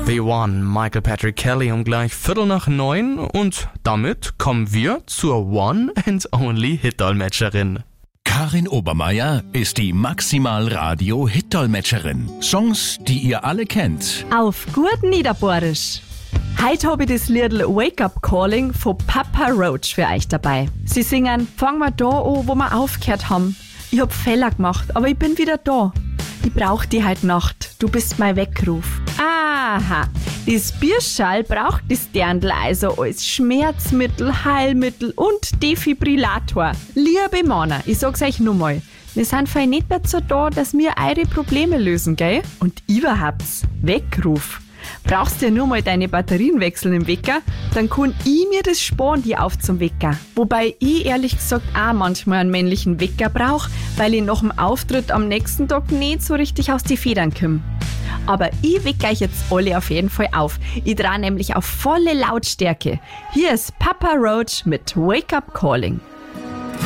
The One, Michael Patrick Kelly um gleich 8:45 und damit kommen wir zur One and Only Hit-Dolmetscherin. Karin Obermeier ist die Maximal-Radio-Hit-Dolmetscherin. Songs, die ihr alle kennt. Auf gut Niederbohrisch. Heute habe ich das Lied Wake Up Calling von Papa Roach für euch dabei. Sie singen, fangen wir da an, wo wir aufgehört haben. Ich hab Fehler gemacht, aber ich bin wieder da. Ich brauch die heute Nacht, du bist mein Weckruf. Aha, das Bierschall braucht das Dirndl also als Schmerzmittel, Heilmittel und Defibrillator. Liebe Männer, ich sag's euch nur mal, wir sind für nicht dazu da, dass wir eure Probleme lösen, gell? Und überhaupt, Weckruf. Brauchst du ja nur mal deine Batterien wechseln im Wecker, dann kann ich mir das sparen, die auf zum Wecker. Wobei ich ehrlich gesagt auch manchmal einen männlichen Wecker brauche, weil ich nach dem Auftritt am nächsten Tag nicht so richtig aus die Federn komme. Aber ich wecke euch jetzt alle auf jeden Fall auf. Ich drehe nämlich auf volle Lautstärke. Hier ist Papa Roach mit Wake Up Calling.